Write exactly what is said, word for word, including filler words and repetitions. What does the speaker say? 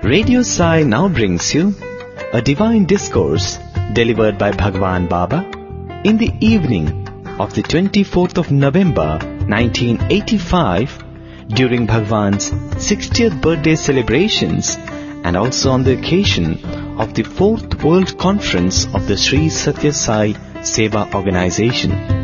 Radio Sai now brings you a divine discourse delivered by Bhagwan Baba in the evening of the twenty-fourth of November nineteen eighty-five during Bhagwan's sixtieth birthday celebrations and also on the occasion of the fourth World Conference of the Sri Satya Sai Seva Organization.